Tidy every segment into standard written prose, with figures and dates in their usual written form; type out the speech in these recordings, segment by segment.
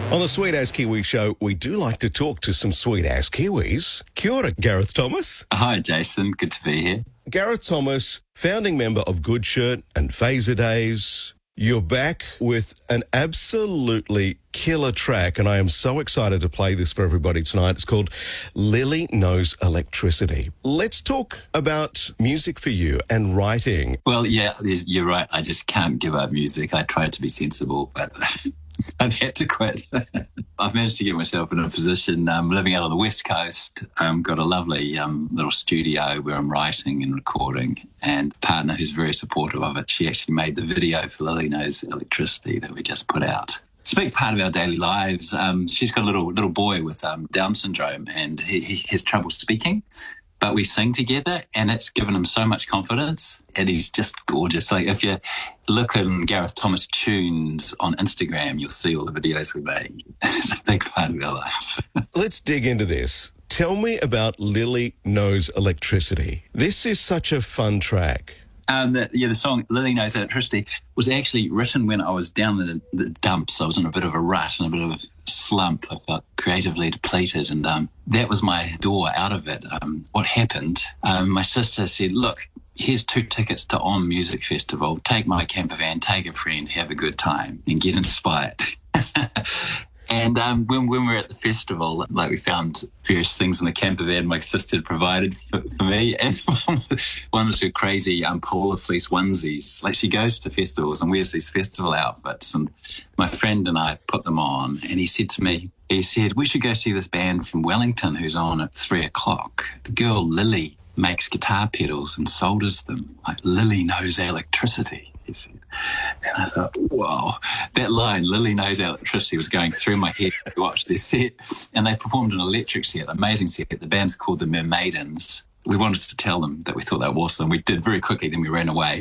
On the Sweet As Kiwi show, we do like to talk to some sweet as Kiwis. Kia ora, Gareth Thomas. Hi, Jason. Good to be here. Gareth Thomas, founding member of Good Shirt and Phaser Days. You're back with an absolutely killer track, and I am so excited to play this for everybody tonight. It's called Lily Knows Electricity. Let's talk about music for you and writing. Well, yeah, you're right. I just can't give up music. I tried to be sensible, but I've had to quit. I've managed to get myself in a position living out on the West Coast. Got a lovely little studio where I'm writing and recording, and a partner who's very supportive of it. She actually made the video for Lily Knows Electricity that we just put out. It's a big part of our daily lives. She's got a little boy with Down syndrome, and he has trouble speaking. But we sing together, and it's given him so much confidence, and he's just gorgeous. Like, if you look in Gareth Thomas Tunes on Instagram, you'll see all the videos we make. It's a big part of our life. Let's dig into this. Tell me about Lily Knows Electricity. This is such a fun track. The song Lily Knows Electricity was actually written when I was down in the dumps. I was in a bit of a rut and a bit of a slump. I felt creatively depleted, and that was my door out of it. What happened, my sister said, look, here's 2 tickets to On Music Festival. Take my camper van, take a friend, have a good time, and get inspired. And when we were at the festival, like, we found various things in the camper van my sister had provided for me. And one was her crazy polar fleece onesies. Like, she goes to festivals and wears these festival outfits. And my friend and I put them on. And he said to me, we should go see this band from Wellington who's on at 3:00. The girl Lily makes guitar pedals and solders them. Like, Lily knows electricity, he said. And I thought, whoa, that line, Lily Knows Electricity, was going through my head to watch their set. And they performed an electric set, amazing set. The band's called the Mermaidens. We wanted to tell them that we thought they were awesome. We did very quickly, then we ran away.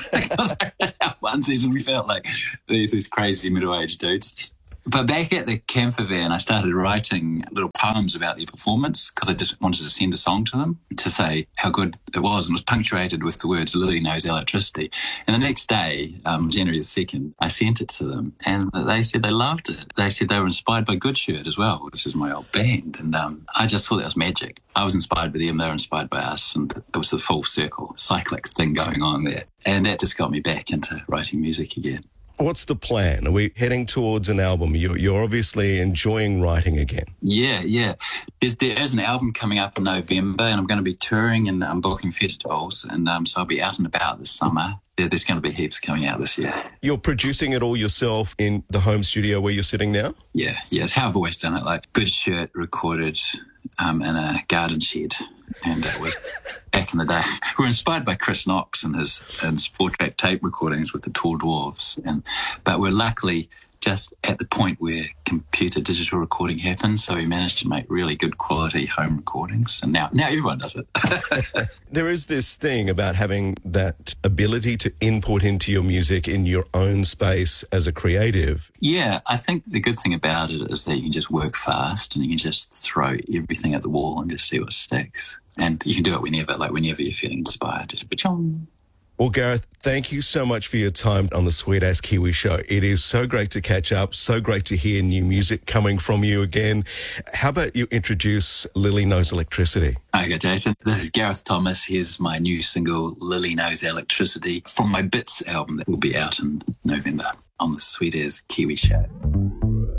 Our onesies, and we felt like these crazy middle-aged dudes. But back at the camper van, I started writing little poems about their performance because I just wanted to send a song to them to say how good it was, and it was punctuated with the words Lily Knows Electricity. And the next day, January the 2nd, I sent it to them, and they said they loved it. They said they were inspired by Good Shirt as well, which is my old band. And I just thought that was magic. I was inspired by them, they were inspired by us, and it was a full circle, cyclic thing going on there. And that just got me back into writing music again. What's the plan? Are we heading towards an album? You're obviously enjoying writing again. Yeah. There is an album coming up in November, and I'm going to be touring and I'm booking festivals, and so I'll be out and about this summer. There's going to be heaps coming out this year. You're producing it all yourself in the home studio where you're sitting now? Yeah, it's how I've always done it. Like, Good Shirt recorded in a garden shed. And it was back in the day. We were inspired by Chris Knox and his 4-track tape recordings with the Tall Dwarves. But we're luckily just at the point where computer digital recording happens, so we managed to make really good quality home recordings. And now everyone does it. There is this thing about having that ability to input into your music in your own space as a creative. Yeah, I think the good thing about it is that you can just work fast and you can just throw everything at the wall and just see what sticks. And you can do it whenever you're feeling inspired, just ba-chong. Well, Gareth, thank you so much for your time on the Sweet As Kiwi show. It is so great to catch up, so great to hear new music coming from you again. How about you introduce Lily Knows Electricity? Okay, Jason. This is Gareth Thomas. Here's my new single, Lily Knows Electricity, from my Bits album that will be out in November on the Sweet As Kiwi show.